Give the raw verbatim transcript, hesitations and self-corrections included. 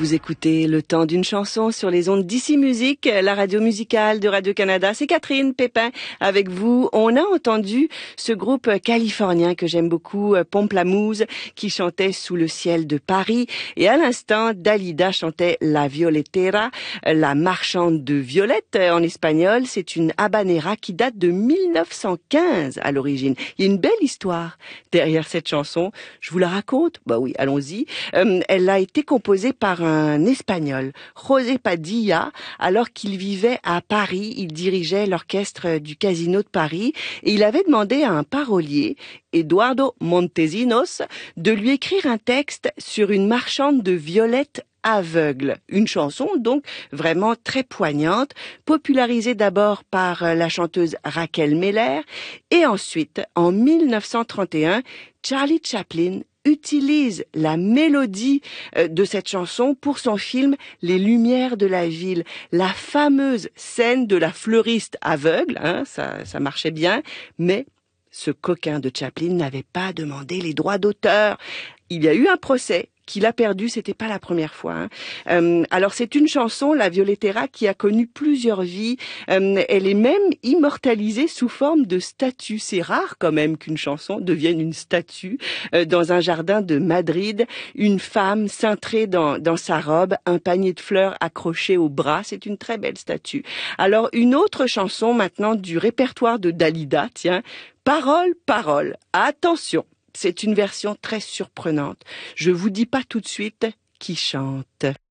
Vous écoutez Le Temps d'une chanson sur les ondes d'Ici Musique, la radio musicale de Radio-Canada. C'est Catherine Pépin avec vous. On a entendu ce groupe californien que j'aime beaucoup, Pomplamoose, qui chantait Sous le ciel de Paris. Et à l'instant, Dalida chantait La Violetera, la marchande de violettes en espagnol. C'est une habanera qui date de mille neuf cent quinze à l'origine. Il y a une belle histoire derrière cette chanson. Je vous la raconte? Bah oui, allons-y. Euh, elle a été composée par un Espagnol, José Padilla, alors qu'il vivait à Paris. Il dirigeait l'orchestre du Casino de Paris et il avait demandé à un parolier, Eduardo Montesinos, de lui écrire un texte sur une marchande de violettes aveugle. Une chanson donc vraiment très poignante, popularisée d'abord par la chanteuse Raquel Meller et ensuite, en mille neuf cent trente et un, Charlie Chaplin utilise la mélodie de cette chanson pour son film Les Lumières de la ville, la fameuse scène de la fleuriste aveugle, hein, ça, ça marchait bien, mais ce coquin de Chaplin n'avait pas demandé les droits d'auteur. Il y a eu un procès qu'il a perdu, c'était pas la première fois. Hein. Euh, alors c'est une chanson, La Violetera, qui a connu plusieurs vies. Euh, elle est même immortalisée sous forme de statue. C'est rare quand même qu'une chanson devienne une statue. Euh, dans un jardin de Madrid, une femme cintrée dans, dans sa robe, un panier de fleurs accroché au bras. C'est une très belle statue. Alors une autre chanson maintenant du répertoire de Dalida, tiens, Parole, parole. Attention. C'est une version très surprenante. Je vous dis pas tout de suite qui chante.